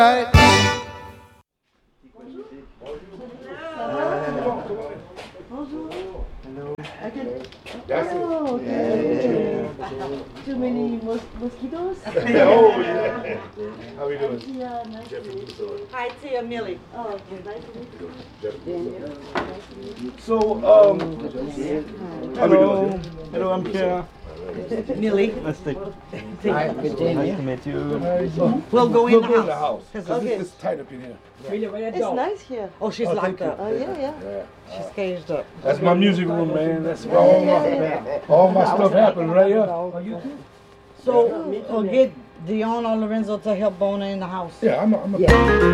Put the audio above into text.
Too many mosquitoes? Oh, yeah. How are you doing? Yeah, nice to meet you. Hi, Tia Millie. Oh, okay, nice to meet you. So, Hello. Hello, I'm here. Millie. Nice to meet you. We'll go in the We'll go in the house. house. Okay. It's tight up in here. It's nice here. Oh, she's locked up. Oh, yeah. She's caged up. That's my music room, man. That's where all my stuff happens right here. So, get Dion or Lorenzo to help Bona in the house. Yeah, I'm a